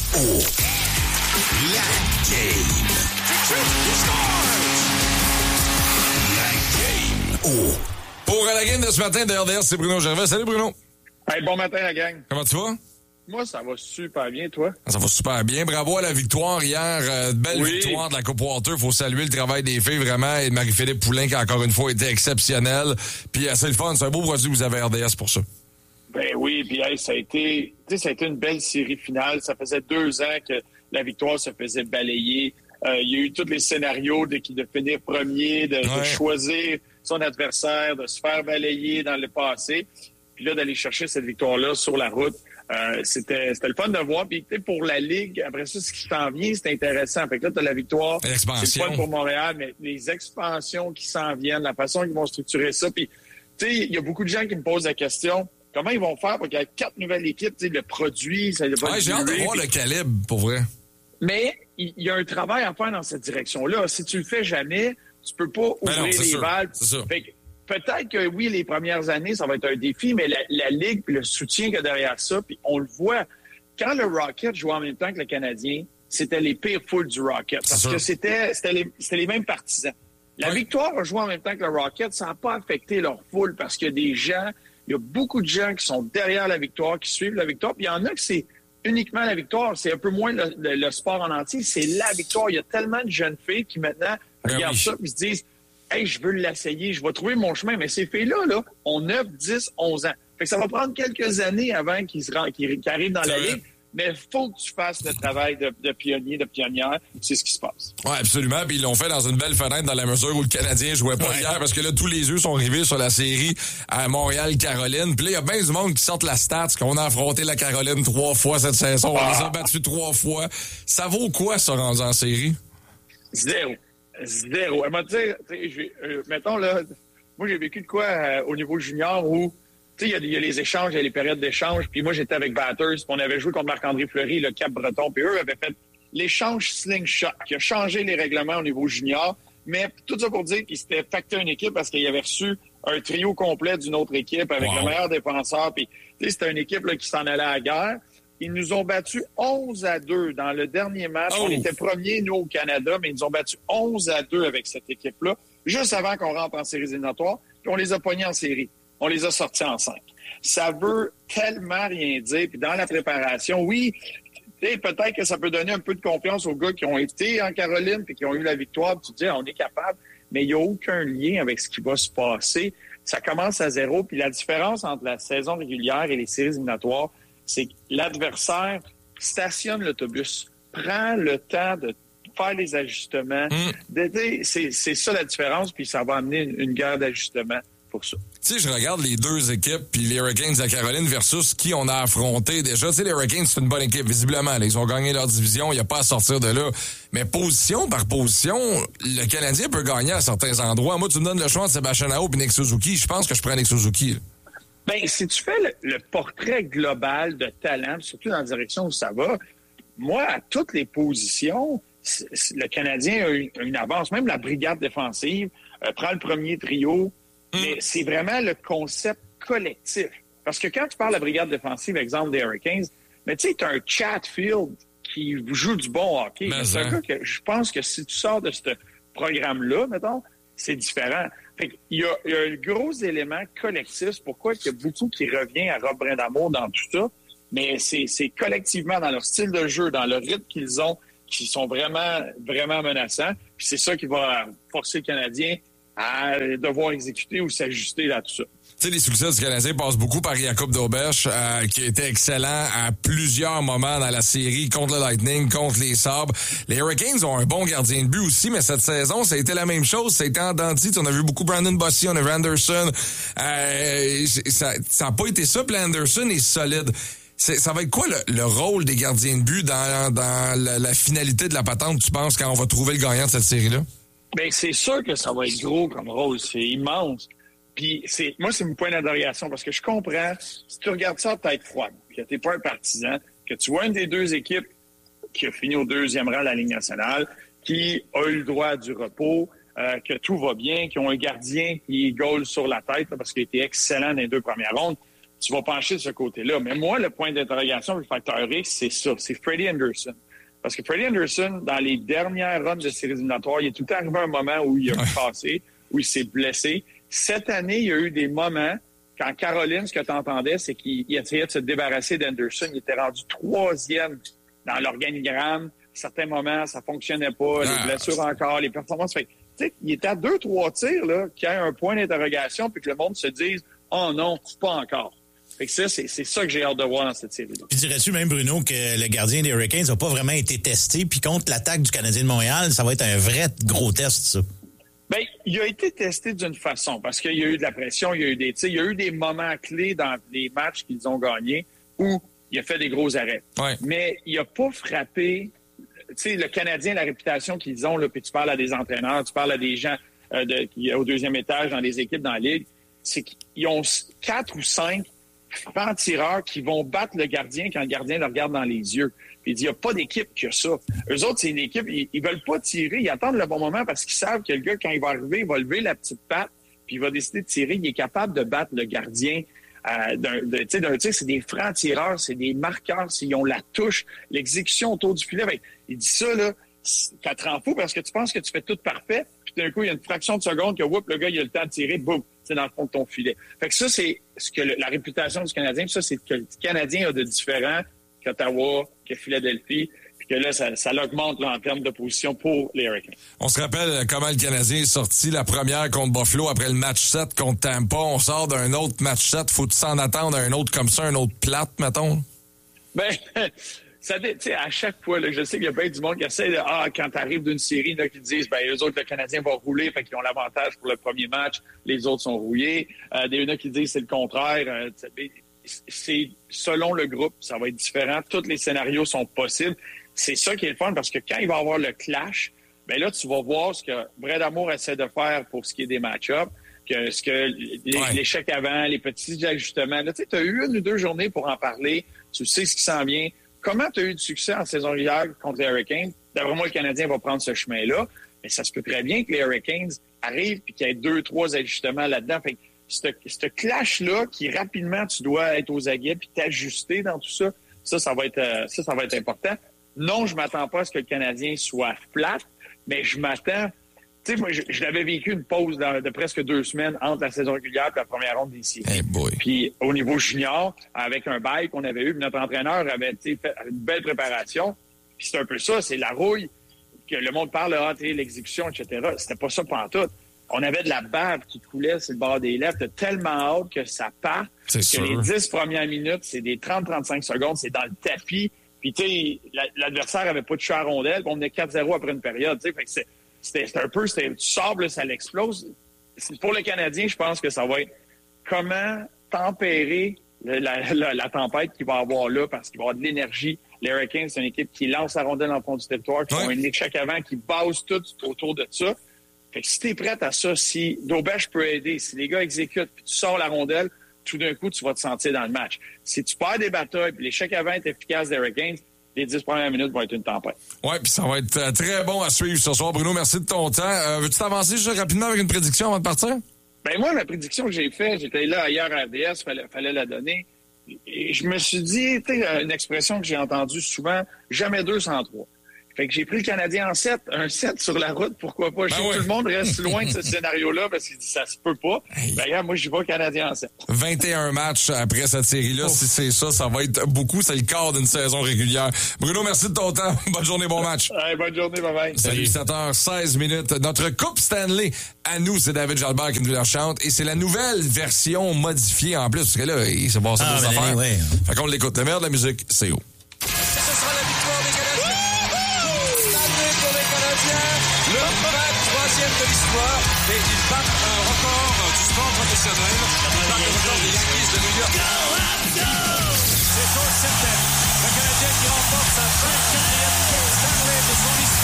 Oh! La game! La game! Oh! Pour la game de ce matin de RDS, c'est Bruno Gervais. Salut Bruno! Hey, bon matin la gang! Comment tu vas? Moi, ça va super bien, toi? Ça va super bien. Bravo à la victoire hier. Belle victoire de la Coupe Walter. Faut saluer le travail des filles, vraiment. Et de Marie-Philippe Poulin, qui encore une fois été exceptionnelle. Puis c'est le fun. C'est un beau produit que vous avez à RDS pour ça. Ben oui, puis hey, ça a été une belle série finale. Ça faisait 2 ans que la victoire se faisait balayer. Il y a eu tous les scénarios de finir premier, de choisir son adversaire, de se faire balayer dans le passé. Puis là, d'aller chercher cette victoire-là sur la route. C'était le fun de voir. Puis pour la Ligue, après ça, ce qui s'en vient, c'est intéressant. Fait que là, tu as la victoire. C'est le fun pour Montréal, mais les expansions qui s'en viennent, la façon qu'ils vont structurer ça. Puis, tu sais, il y a beaucoup de gens qui me posent la question, comment ils vont faire pour qu'il y ait 4 nouvelles équipes, tu sais, le produit, ça va j'ai hâte de voir le calibre, pour vrai. Mais il y a un travail à faire dans cette direction-là. Si tu le fais jamais, tu peux pas ouvrir les valves. Fait que, peut-être que oui, les premières années, ça va être un défi, mais la Ligue, puis le soutien qu'il y a derrière ça, puis on le voit. Quand le Rocket jouait en même temps que le Canadien, c'était les pires foules du Rocket. Parce que c'était les mêmes partisans. La victoire a joué en même temps que le Rocket, ça n'a pas affecté leur foule parce qu'il y a des gens, il y a beaucoup de gens qui sont derrière la victoire, qui suivent la victoire, puis il y en a que c'est uniquement la victoire. C'est un peu moins le sport en entier, c'est la victoire. Il y a tellement de jeunes filles qui maintenant regardent ça et se disent « Hey, je veux l'essayer, je vais trouver mon chemin. » Mais ces filles-là, ont 9, 10, 11 ans. Fait que ça va prendre quelques années avant qu'ils arrivent dans la Ligue. Mais il faut que tu fasses le travail de pionnier, de pionnière. C'est ce qui se passe. Oui, absolument. Puis ils l'ont fait dans une belle fenêtre dans la mesure où le Canadien jouait pas hier parce que là, tous les yeux sont rivés sur la série à Montréal-Caroline. Puis là, il y a bien du monde qui sortent la stats qu'on a affronté la Caroline 3 fois cette saison. On les a battus 3 fois. Ça vaut quoi, ça, rendu en série? Zéro. Elle m'a dit, mettons, là, moi, j'ai vécu de quoi au niveau junior où, tu sais, il y a les échanges, il y a les périodes d'échange. Puis moi, j'étais avec Batters, puis on avait joué contre Marc-André Fleury, le Cap-Breton. Puis eux avaient fait l'échange slingshot, qui a changé les règlements au niveau junior. Mais tout ça pour dire qu'ils s'étaient pacté une équipe parce qu'ils avaient reçu un trio complet d'une autre équipe avec le meilleur défenseur. Puis, tu sais, c'était une équipe là, qui s'en allait à la guerre. Ils nous ont battus 11-2 dans le dernier match. On était premiers, nous, au Canada, mais ils nous ont battus 11-2 avec cette équipe-là, juste avant qu'on rentre en séries éliminatoires. Puis on les a pognés en série. On les a sortis en 5. Ça veut tellement rien dire. Puis dans la préparation, oui, peut-être que ça peut donner un peu de confiance aux gars qui ont été en Caroline puis qui ont eu la victoire. Puis tu te dis, on est capable. Mais il n'y a aucun lien avec ce qui va se passer. Ça commence à 0. Puis la différence entre la saison régulière et les séries éliminatoires, c'est que l'adversaire stationne l'autobus, prend le temps de faire les ajustements. C'est ça la différence, puis ça va amener une guerre d'ajustement pour ça. Tu sais, je regarde les deux équipes, puis les Hurricanes de la Caroline versus qui on a affronté déjà. Tu sais, les Hurricanes, c'est une bonne équipe, visiblement. Là, ils ont gagné leur division, il n'y a pas à sortir de là. Mais position par position, le Canadien peut gagner à certains endroits. Moi, tu me donnes le choix entre Sébastien Aho et Nick Suzuki. Je pense que je prends Nick Suzuki. Bien, si tu fais le portrait global de talent, surtout dans la direction où ça va, moi, à toutes les positions, le Canadien a une avance. Même la brigade défensive prend le premier trio. Mais c'est vraiment le concept collectif. Parce que quand tu parles de la brigade défensive, exemple des Hurricanes, mais tu sais, tu as un Chatfield qui joue du bon hockey. C'est un gars que je pense que si tu sors de ce programme-là, mettons, c'est différent. Fait qu'il y a un gros élément collectif. C'est pourquoi il y a beaucoup qui revient à Rob Brindamour dans tout ça. Mais c'est collectivement dans leur style de jeu, dans le rythme qu'ils ont, qui sont vraiment, vraiment menaçants. Puis c'est ça qui va forcer le Canadien à devoir exécuter ou s'ajuster là tout ça. Tu sais, les succès du Canadien passent beaucoup par Jakub Dobeš, qui était excellent à plusieurs moments dans la série contre le Lightning, contre les Sabres. Les Hurricanes ont un bon gardien de but aussi, mais cette saison, ça a été la même chose. Ça a été en dents de scie. On a vu beaucoup Brandon Bossy, on a vu Anderson. Ça n'a pas été ça, puis Anderson est solide. Ça va être quoi le rôle des gardiens de but dans la finalité de la patente, tu penses, quand on va trouver le gagnant de cette série-là? Bien, c'est sûr que ça va être gros comme rôle. C'est immense. Puis, moi, c'est mon point d'adoration parce que je comprends, si tu regardes ça à tête froide, que tu n'es pas un partisan, que tu vois une des deux équipes qui a fini au 2e rang de la Ligue nationale, qui a eu le droit à du repos, que tout va bien, qui ont un gardien qui goal sur la tête là, parce qu'il était excellent dans les 2 premières rondes, tu vas pencher de ce côté-là. Mais moi, le point d'interrogation, le facteur X, c'est ça. C'est Freddie Anderson. Parce que Freddie Anderson, dans les dernières runs de séries éliminatoires, il est tout le temps arrivé un moment où il a passé, où il s'est blessé. Cette année, il y a eu des moments, quand Caroline, ce que tu entendais, c'est qu'il essayait de se débarrasser d'Anderson. Il était rendu 3e dans l'organigramme. À certains moments, ça fonctionnait pas. Les blessures encore, les performances. Fait, il était à 2-3 tirs, là, qu'il y ait un point d'interrogation puis que le monde se dise « Oh non, pas encore ». Fait que ça, c'est ça que j'ai hâte de voir dans cette série-là. Puis dirais-tu même, Bruno, que le gardien des Hurricanes n'a pas vraiment été testé, puis contre l'attaque du Canadien de Montréal, ça va être un vrai gros test, ça? Bien, il a été testé d'une façon, parce qu'il y a eu de la pression, il y a eu des tirs, il y a eu des moments clés dans les matchs qu'ils ont gagnés où il a fait des gros arrêts. Ouais. Mais il n'a pas frappé, tu sais, le Canadien, la réputation qu'ils ont, là, puis tu parles à des entraîneurs, tu parles à des gens qui au deuxième étage dans les équipes dans la Ligue, c'est qu'ils ont 4 ou 5 francs-tireurs qui vont battre le gardien quand le gardien le regarde dans les yeux. Puis il dit, il n'y a pas d'équipe qui a ça. Eux autres, c'est une équipe, ils veulent pas tirer, ils attendent le bon moment parce qu'ils savent que le gars, quand il va arriver, il va lever la petite patte, puis il va décider de tirer. Il est capable de battre le gardien d'un tir. C'est des francs-tireurs, c'est des marqueurs, ils ont la touche, l'exécution autour du filet. Ben, il dit ça, là, ça te rend fou parce que tu penses que tu fais tout parfait, puis d'un coup, il y a une fraction de seconde que, le gars, il a le temps de tirer, boum, c'est dans le fond de ton filet. Fait que ça, c'est ce que la réputation du Canadien, ça, c'est que le Canadien a de différent qu'Ottawa, que Philadelphie, puis que là, ça l'augmente là, en termes de position pour les Hurricanes. On se rappelle comment le Canadien est sorti la première contre Buffalo après le match 7 contre Tampa. On sort d'un autre match 7. Faut-tu s'en attendre à un autre comme ça, un autre plate, mettons? Ben, ça, tu sais, à chaque fois, là, je sais qu'il y a bien du monde qui essaie de, quand t'arrives d'une série, là, qui disent, ben, eux autres, le Canadien va rouler, fait qu'ils ont l'avantage pour le premier match, les autres sont rouillés. Des gens qui disent c'est le contraire. C'est selon le groupe, ça va être différent. Tous les scénarios sont possibles. C'est ça qui est le fun parce que quand il va y avoir le clash, ben là, tu vas voir ce que Brad Amour essaie de faire pour ce qui est des match-ups, l'échec avant, les petits ajustements. Là, tu sais, tu as eu 1 ou 2 journées pour en parler. Tu sais ce qui s'en vient. Comment tu as eu du succès en saison régulière contre les Hurricanes? D'après moi, le Canadien va prendre ce chemin-là. Mais ça se peut très bien que les Hurricanes arrivent et qu'il y ait 2-3 ajustements là-dedans. Fait que ce clash-là, qui rapidement, tu dois être aux aguets puis t'ajuster dans tout ça, ça va être important. Non, je m'attends pas à ce que le Canadien soit plate, mais je m'attends... Tu sais, moi, je l'avais vécu une pause de presque 2 semaines entre la saison régulière et la première ronde des séries. Hey boy. Puis au niveau junior, avec un bail qu'on avait eu, notre entraîneur avait fait une belle préparation. Puis c'est un peu ça, c'est la rouille, que le monde parle, l'exécution, etc. C'était pas ça pantoute. On avait de la bave qui coulait sur le bord des lèvres. T'as tellement hâte que ça parte. C'est sûr. Les 10 premières minutes, c'est des 30-35 secondes, c'est dans le tapis. Puis tu sais, l'adversaire avait pas de chat à rondelle, puis on menait 4-0 après une période. Fait que c'était un peu, tu sors, là, ça l'explose. Pour le Canadien, je pense que ça va être comment tempérer la tempête qu'il va avoir là, parce qu'il va y avoir de l'énergie. Les Hurricanes, c'est une équipe qui lance la rondelle en fond du territoire, qui ont un échec avant, qui base tout autour de ça. Fait que si t'es prête à ça, si Daubèche peut aider, si les gars exécutent, puis tu sors la rondelle, tout d'un coup, tu vas te sentir dans le match. Si tu perds des batailles, puis l'échec avant est efficace des Hurricanes, les 10 premières minutes vont être une tempête. Oui, puis ça va être très bon à suivre ce soir. Bruno, merci de ton temps. Veux-tu t'avancer juste rapidement avec une prédiction avant de partir? Ben moi, la prédiction que j'ai faite, j'étais là hier à RDS, fallait la donner. Et je me suis dit, tu sais, une expression que j'ai entendue souvent, jamais 2 sans 3. Fait que j'ai pris le Canadien en 7, un 7 sur la route, pourquoi pas? Je sais que tout le monde reste loin de ce scénario-là parce qu'il dit ça se peut pas. Hey. Ben regarde, moi je vais Canadien en 7. 21 matchs après cette série-là. Si c'est ça, ça va être beaucoup. C'est le quart d'une saison régulière. Bruno, merci de ton temps. Bonne journée, bon match. Bonne journée, bye-bye. Salut, 7h16. Notre Coupe Stanley, à nous, c'est David Jalbert qui nous la chante. Et c'est la nouvelle version modifiée en plus. Parce que là, il s'est passé des affaires. Ouais. Fait qu'on l'écoute. Le meilleur de la musique, c'est où? Ce sera la victoire des Canadiens. Stanley pour les Canadiens. Le 23e de l'histoire. Et ils battent un record du sport professionnel. Ils battent le record des Yankees de New York. C'est son 7e. Le Canadien qui remporte sa 24e